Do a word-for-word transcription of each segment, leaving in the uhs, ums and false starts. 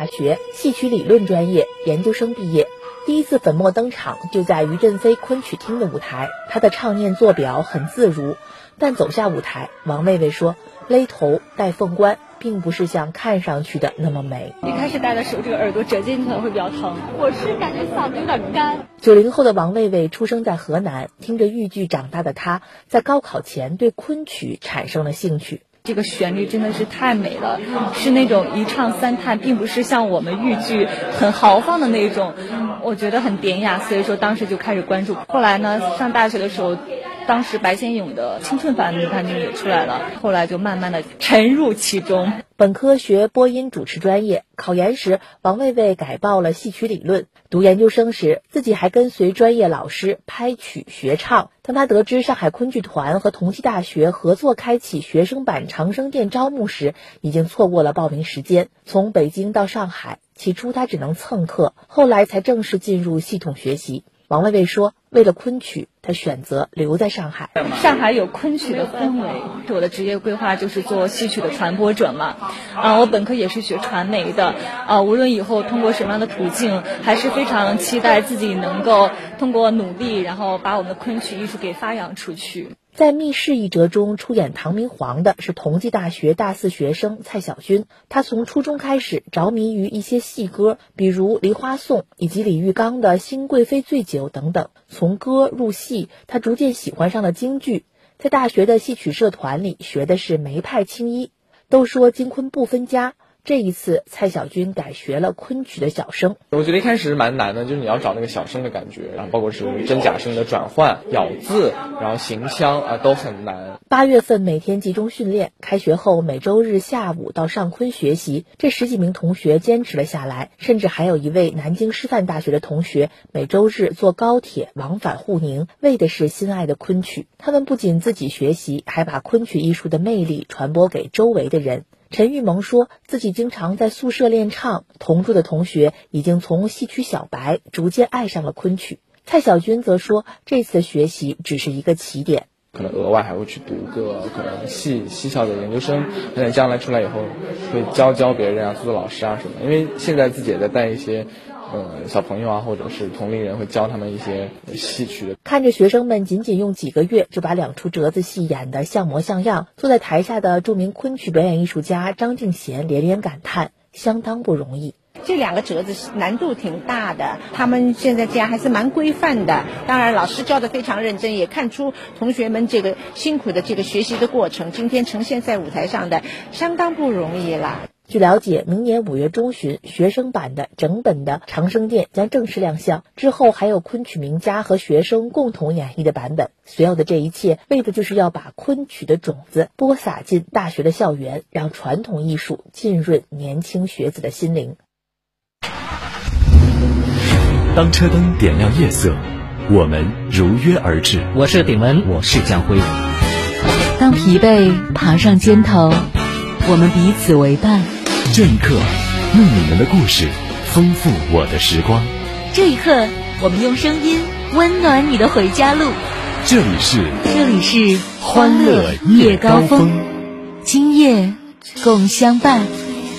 大学戏曲理论专业研究生毕业。第一次粉墨登场就在于振飞昆曲厅的舞台，他的唱念做表很自如，但走下舞台，王卫卫说，勒头戴凤冠并不是像看上去的那么美。 一开始戴的时候，这个耳朵折进去可能会比较疼，我是感觉嗓子有点干。 九零后的王卫卫出生在河南，听着豫剧长大的他，在高考前对昆曲产生了兴趣。 这个旋律真的是太美了，是那种一唱三叹，并不是像我们豫剧很豪放的那种，我觉得很典雅，所以说当时就开始关注。后来呢，上大学的时候，当时白先勇的青春版女探经也出来了，后来就慢慢的沉入其中。 本科学播音主持专业，考研时王卫卫改报了戏曲理论，读研究生时自己还跟随专业老师拍曲学唱。当他得知上海昆剧团和同济大学合作开启学生版长生殿招募时，已经错过了报名时间。从北京到上海，起初他只能蹭课，后来才正式进入系统学习。王卫卫说，为了昆曲，他选择留在上海。 上海有昆曲的氛围，我的职业规划就是做戏曲的传播者嘛。啊，我本科也是学传媒的，啊，无论以后通过什么样的途径，还是非常期待自己能够通过努力，然后把我们的昆曲艺术给发扬出去。 在《密室》一折中出演唐明皇的是同济大学大四学生蔡小军，他从初中开始着迷于一些戏歌，比如《梨花颂》以及李玉刚的《新贵妃醉酒》等等。从歌入戏，他逐渐喜欢上了京剧。在大学的戏曲社团里学的是梅派青衣。都说京昆不分家，这一次蔡小军改学了昆曲的小生。 我觉得一开始蛮难的，就是你要找那个小生的感觉，然后包括是真假声的转换、咬字，然后行腔啊都很难。 八月份每天集中训练，开学后每周日下午到上昆学习。这十几名同学坚持了下来，甚至还有一位南京师范大学的同学每周日坐高铁往返沪宁，为的是心爱的昆曲。他们不仅自己学习，还把昆曲艺术的魅力传播给周围的人。陈玉萌说，自己经常在宿舍练唱，同住的同学已经从戏曲小白逐渐爱上了昆曲。蔡小军则说，这次学习只是一个起点， 可能额外还会去读个可能戏戏校的研究生，可能将来出来以后会教教别人啊，做做老师啊什么。因为现在自己也在带一些呃小朋友啊，或者是同龄人，会教他们一些戏曲的。 看着学生们仅仅用几个月就把两出折子戏演得像模像样，坐在台下的著名昆曲表演艺术家张敬贤连连感叹，相当不容易。 这两个折子难度挺大的，他们现在这样还是蛮规范的。当然老师教得非常认真，也看出同学们这个辛苦的这个学习的过程，今天呈现在舞台上的相当不容易啦。 据了解，明年五月中旬，学生版的整本的《长生殿》将正式亮相，之后还有昆曲名家和学生共同演绎的版本。所有的这一切，为的就是要把昆曲的种子播撒进大学的校园，让传统艺术浸润年轻学子的心灵。 当车灯点亮夜色，我们如约而至。 我是鼎文， 我是江辉。 当疲惫爬上肩头，我们彼此为伴。 这一刻，用你们的故事丰富我的时光。 这一刻，我们用声音温暖你的回家路。 这里是这里是欢乐夜高峰， 今夜共相伴。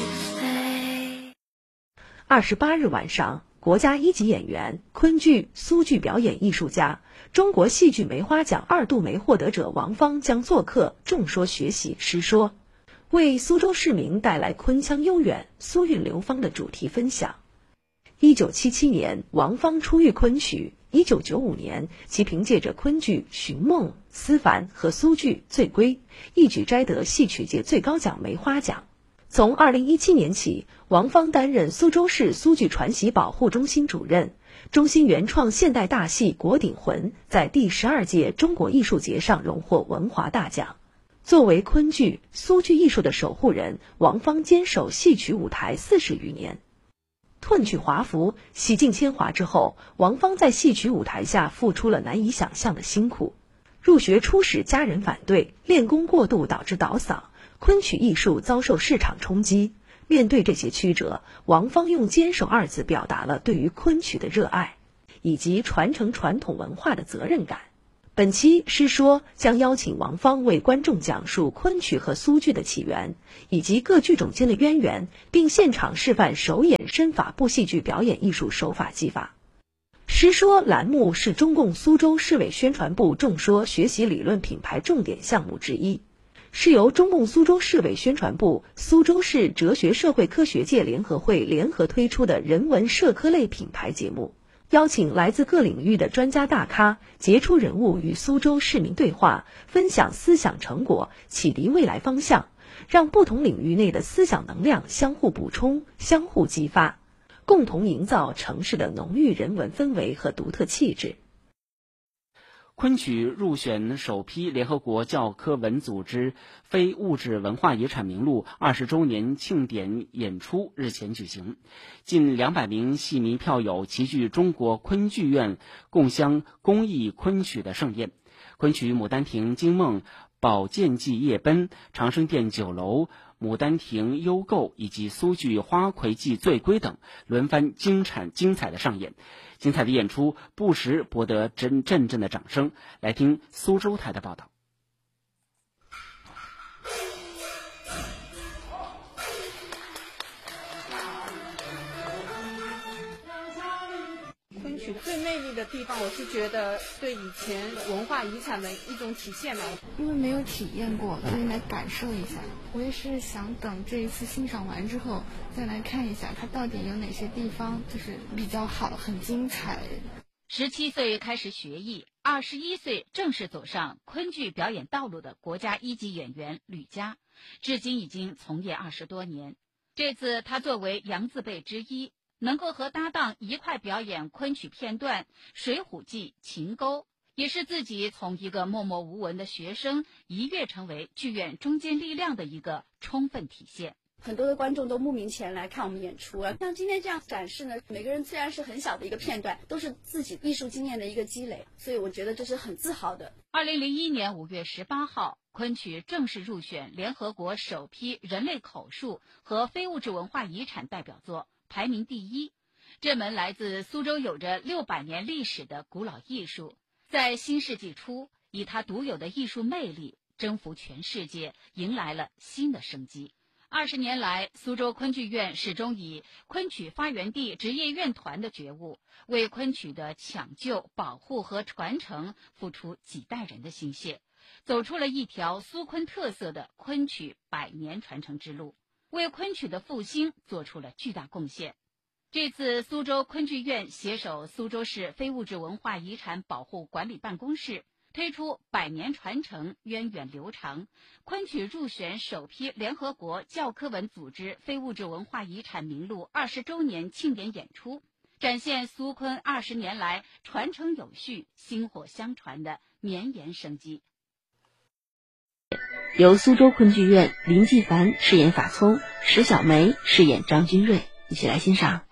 二十八日晚上，国家一级演员、昆剧、苏剧表演艺术家、中国戏剧梅花奖二度梅获得者王芳将做客众说学习实说，为苏州市民带来昆腔悠远、苏韵流芳的主题分享。一九七七年，王芳初遇昆曲。一九九五年，其凭借着昆剧《寻梦》《思凡》和苏剧《醉归》，一举摘得戏曲界最高奖梅花奖。从二零一七年起，王芳担任苏州市苏剧传习保护中心主任。中心原创现代大戏《国鼎魂》在第十二届中国艺术节上荣获文华大奖。作为昆剧、苏剧艺术的守护人，王芳坚守戏曲舞台四十余年。褪去华服，洗尽铅华之后，王芳在戏曲舞台下付出了难以想象的辛苦。入学初始家人反对，练功过度导致倒嗓，昆曲艺术遭受市场冲击。面对这些曲折，王芳用坚守二字表达了对于昆曲的热爱，以及传承传统文化的责任感。 本期诗说将邀请王芳为观众讲述昆曲和苏剧的起源，以及各剧种间的渊源，并现场示范手演身法部戏剧表演艺术手法技法。诗说栏目是中共苏州市委宣传部众说学习理论品牌重点项目之一，是由中共苏州市委宣传部、苏州市哲学社会科学界联合会联合推出的人文社科类品牌节目，邀请来自各领域的专家大咖、杰出人物与苏州市民对话，分享思想成果，启迪未来方向，让不同领域内的思想能量相互补充、相互激发，共同营造城市的浓郁人文氛围和独特气质。 昆曲入选首批联合国教科文组织非物质文化遗产名录二十周年庆典演出日前举行，近两百名戏迷票友齐聚中国昆剧院，共襄公益昆曲的盛宴。昆曲《牡丹亭惊梦》、《宝剑记夜奔》、《长生殿酒楼》、《牡丹亭幽构》以及苏剧《花魁记醉归》等轮番精彩精彩的上演。精彩的演出不时博得阵阵阵的掌声。来听苏州台的报道。 昆曲最魅力的地方，我是觉得对以前文化遗产的一种体现吧。 因为没有体验过，所以来感受一下。我也是想等这一次欣赏完之后，再来看一下它到底有哪些地方就是比较好，很精彩。 十七岁开始学艺，二十一岁正式走上昆剧表演道路的国家一级演员吕嘉，至今已经从业二十多年。这次他作为杨字辈之一，能够和搭档一块表演昆曲片段《水浒记》《秦钩》，也是自己从一个默默无闻的学生一跃成为剧院中坚力量的一个充分体现。 很多的观众都慕名前来看我们演出啊，像今天这样展示呢，每个人虽然是很小的一个片段，都是自己艺术经验的一个积累，所以我觉得这是很自豪的。 二零零一年五月十八号，昆曲正式入选联合国首批人类口述和非物质文化遗产代表作，排名第一。这门来自苏州有着六百年历史的古老艺术，在新世纪初以它独有的艺术魅力征服全世界，迎来了新的生机。二十年来，苏州昆剧院始终以昆曲发源地职业院团的觉悟，为昆曲的抢救、保护和传承付出几代人的心血，走出了一条苏昆特色的昆曲百年传承之路，为昆曲的复兴做出了巨大贡献。这次苏州昆剧院携手苏州市非物质文化遗产保护管理办公室，推出百年传承、源远流长昆曲入选首批联合国教科文组织非物质文化遗产名录二十周年庆典演出，展现苏昆二十年来传承有序、薪火相传的绵延生机。 由苏州昆剧院林继凡饰演法聪，石小梅饰演张君瑞，一起来欣赏。